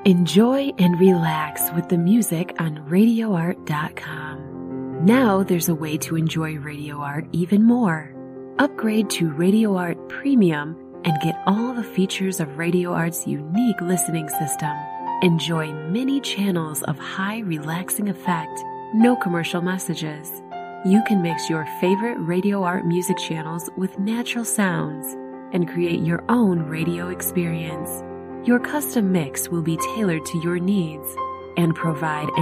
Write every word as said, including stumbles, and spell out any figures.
Enjoy and relax with the music on radio art dot com. Now there's a way to enjoy Radio Art even more. Upgrade to Radio Art Premium and get all the features of Radio Art's unique listening system. Enjoy many channels of high relaxing effect, no commercial messages. You can mix your favorite Radio Art music channels with natural sounds and create your own radio experience. Your custom mix will be tailored to your needs and provide